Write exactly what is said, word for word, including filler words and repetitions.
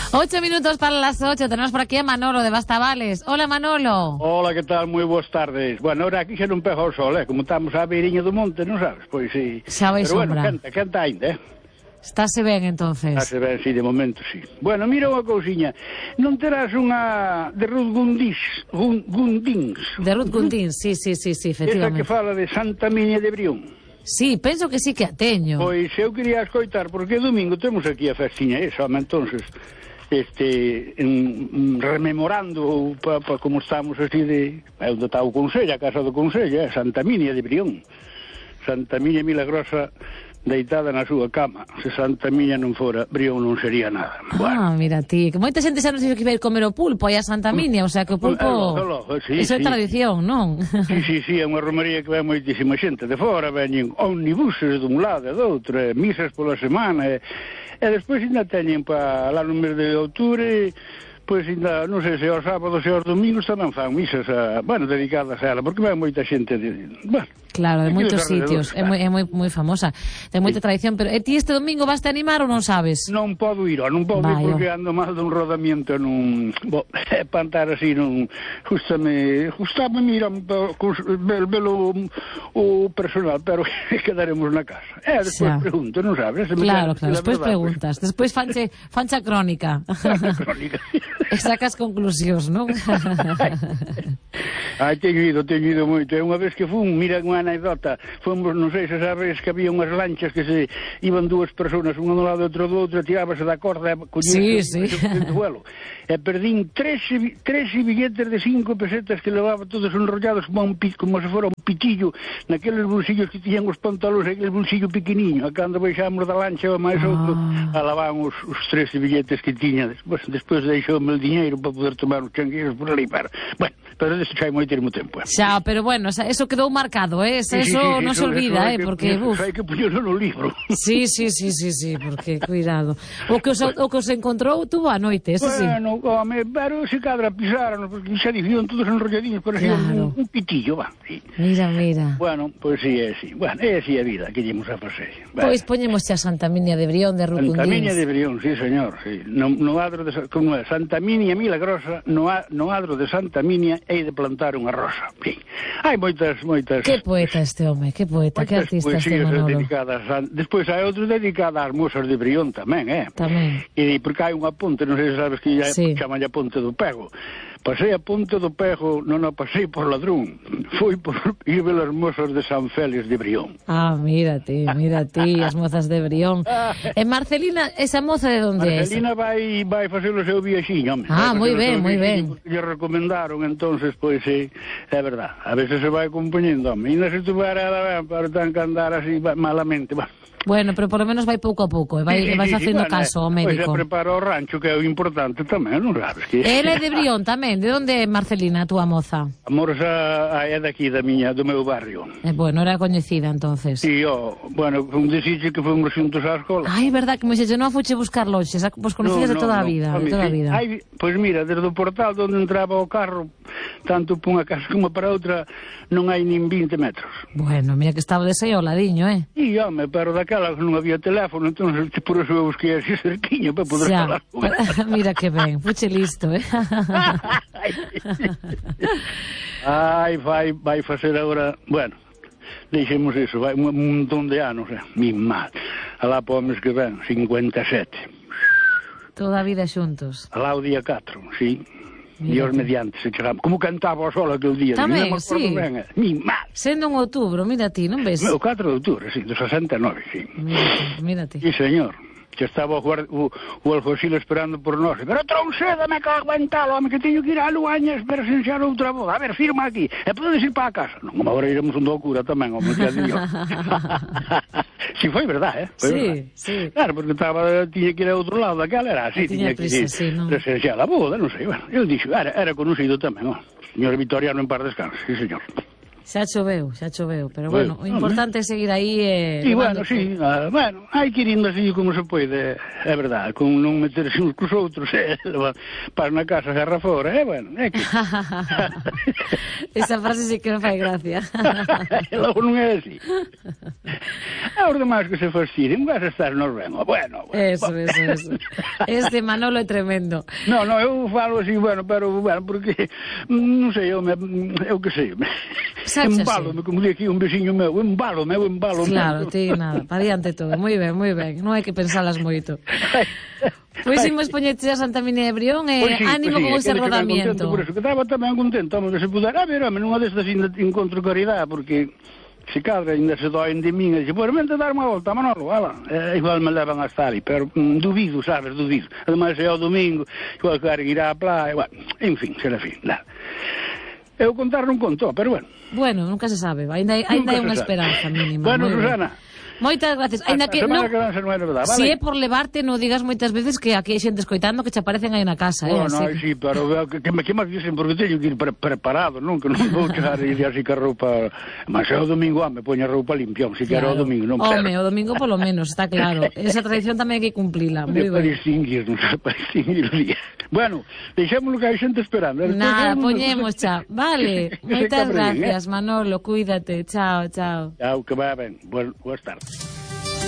Ocho minutos para las ocho. Tenemos por aquí a Manolo de Bastavales. Hola, Manolo. Hola, que tal? Moi boas tardes. Bueno, ahora aquí xa non pega o sol, eh? Como estamos á beiriña do monte, non sabes? Pois sí. Xa vai Pero sombra. bueno, canta, canta ainda, eh? Estáse ben, entonces. Estáse ben, sí, de momento, sí. Bueno, mira unha cousiña. Non terás unha de Ruth Gundís, Gun, Gundins. De Ruth Gundins, sí, sí, sí, sí, efectivamente. Esa que fala de Santa Minia de Brión. Sí, penso que sí que a teño. Pois eu quería escoitar, porque domingo temos aquí a festiña esa, entonces... este en, rememorando pa, pa, como estamos así de é onde está o Consello, a casa do Consello, é Santa Minia de Brión. Santa Minia Milagrosa deitada na súa cama. Se Santa Minia non fora, Brión non sería nada. Ah, bueno. Mira ti, que moita xente xa nos dixo que iba a ir comer o pulpo aí a Santa Minia, o sea que o pulpo é, logo, logo, sí, iso é sí. tradición, non? Sí, sí, sí, é unha romería que vai moitísima xente de fora, veñen omnibuses dun lado e do outro, e misas pola semana, e E despois ainda teñen para lá no mes de outubro, pois ainda, non sei se aos sábados e aos domingos tamén fan misas, a, bueno, dedicadas a ela, porque vai moita xente de, bueno, claro, de moitos sitios, é moi, é moi, moi famosa, ten moita sí. tradición, pero e ti este domingo vas te animar ou non sabes? Non podo ir, non podo ir porque ando mal dun rodamiento nun, bo, pantar así, non, justame, justame, mira, velo o personal, pero quedaremos na casa. E despois pregunto, non sabes? Claro, claro, despois preguntas, despois fanche, fanche a crónica. A crónica. E sacas conclusións, non? Ai, teño ido, teño ido moito. E unha vez que fun, mira unha anécdota, fomos, non sei se sabes que había unhas lanchas que se iban dúas personas, unha do lado, outro do outro, tirábase da corda, sí, sí. Vuelo. E perdín tres, tres billetes de cinco pesetas que levaba todos enrollados como, un, como se fora un pitillo naqueles bolsillos que tiñan os pantalóns, aquele bolsillo pequeniño. A cando baixamos da lancha o máis ah. outro, alaban os, os tres billetes que tiña. Despois, despois deixoume el diñeiro para poder tomar os changueiros por ali, para... Bueno, pero eso xa hai moitísimo tempo. Eh. Xa, pero bueno, eso quedou marcado, eh? Eso sí, sí, sí, non se olvida, eh? Porque, uf... Hai que poñerlo no libro. Sí, sí, sí, sí, sí, porque, cuidado. O que os, o que os encontrou tuvo a noite, eso sí. Bueno, home, pero se cadra pisaron, porque xa dicían todos enrolladinhos, parecía claro. un, un pitillo, va. Sí. Mira, mira. Bueno, pois pues sí, é así. Bueno, é así a vida, que llevamos a pasar. Pois pues poñemos xa Santa Minia de Brión, de Ruth Gundins. Santa Minia de Brión, sí, señor, sí. No, no adro de, como é, Santa Minia Milagrosa, no, a, no adro de Santa Minia hei de plantar unha rosa. Sí. Hai moitas, moitas... Que poeta este home, que poeta, que artista este Manolo. Dedicadas a... Despois hai outros dedicadas ás mozas de Brión tamén, eh? Tamén. E porque hai unha ponte, non sei se sabes que ya sí. Chaman a Ponte do Pego. Pasei a Ponte do Pego, non a pasei por ladrón. Foi por ir ver as mozas de San Félix de Brión. Ah, mira ti, mira ti, as mozas de Brión. E Marcelina, esa moza de onde é? Marcelina vai, vai facer o seu viaxiño, home. Ah, moi ben, moi ben. Lle recomendaron, entonces, pois, é, é verdad. A veces se vai acompañando, home. E non se tuvera ben, para tan que andar así malamente, va. Bueno, pero por lo menos vai pouco a pouco, e vai, sí, sí, vai facendo sí, bueno, caso ao médico. Pois se prepara o rancho, que é o importante tamén, non sabes que... Ele é de Brión tamén, de onde é Marcelina, a túa moza? A moza é daqui, da miña, do meu barrio. Eh, bueno, era coñecida, entonces. Sí, ó, bueno, un desiche que fomos xuntos á escola. Ai, verdad, que me xexe, non a fuche buscar loxes, vos conocidas no, no, de toda a vida, no, de toda a vida. Ai, pois mira, desde o portal onde entraba o carro, tanto por unha casa como para outra, non hai nin vinte metros. Bueno, mira que estaba dese ao ladiño, eh? Sí, home, pero daquela non había teléfono, entón por eso eu busquei así cerquiño para poder xa. falar. Mira que ben, fuche listo, eh? Ai, vai, vai facer agora, bueno, deixemos iso, vai un montón de anos, eh? Mi mal. Alá para homes que ven, cincuenta e sete. Toda a vida xuntos. Alá o día catro, sí. Dios mediante, se chegamos. Como cantaba o sol aquel día. Tamén, sí. Ben, mi mal. Sendo en outubro, mira ti, non ves? O catro de outubro, sí, do sesenta e nove, sí. Mira, mira ti. Sí, señor. Que estaba o, o, o alfosilo esperando por nós. Pero trouxeda, me cago en tal, home, que teño que ir á Luaña a presenciar outra boda. A ver, firma aquí. E podes ir para a casa. Non, agora iremos un do cura tamén, home, que adiós. Si foi verdade, eh? Foi sí, verdade. Sí. Claro, porque estaba, tiña que ir a outro lado daquela, era así, tiña, tiña que ir sí, no? presenciar a boda, non sei, bueno. Eu dixo, era, era conocido tamén, ó. Señor Vitoriano en par descanse, sí, señor. Xa choveu, xa choveu, pero bueno, o importante é seguir aí e... E, bueno, sí, ah, bueno, hai que ir indo así como se pode, é verdade, con non meterse uns cos outros, eh, para na casa garra fora, eh, bueno, é que... Esa frase sí que non fai gracia. Logo non é así. A os demais que se fastiden, vas a estar nos vemos, bueno, bueno. Eso, eso, eso. Este Manolo é tremendo. No, no, eu falo así, bueno, pero, bueno, porque, non sei, eu, me, eu que sei, embalo-me, como di aquí un veciño meu, embalo-me, eu embalo-me. Claro, ti nada, para diante todo, moi ben, moi ben, non hai que pensalas moito. Pois imos poñete a Santa Minia de Brión e pues sí, ánimo pues sí, con ese rodamiento. Por eso, que estaba tamén contento, home, que se pudera, a ver, home, nunha destas ainda encontro caridade, porque se cadra ainda se doen de min, e dice, pues, vente dar unha volta, Manolo, ala, eh, igual me levan hasta ali, pero mm, dubido, sabes, dubido. Ademais, é o domingo, igual que ir á playa, bueno, en fin, será fin, nada. Eu contar non conto, pero bueno. Bueno, nunca se sabe, ainda hai, ainda hai unha esperanza mínima. Bueno, Susana. Moitas gracias. Ainda que non, que non é verdade, vale? Si é por levarte, non digas moitas veces que aquí hai xente escoitando que te aparecen aí na casa, eh? No, no, sí, pero que, que, que máis dicen, porque teño que ir pre preparado, non? Que non vou chegar e ir así que a roupa... Mas é o domingo, me poño a roupa limpia, si quero o domingo, non pero... Home, o domingo polo menos, está claro. Esa tradición tamén hai que cumplila, moi ben. Para distinguir, non sei, para distinguir o día. Bueno, deixémoslo que hai xente esperando. Nada, poñemos xa. Vale, moitas gracias, Manolo, cuídate. Chao, chao. Chao, que vaya ben. Boas tardes.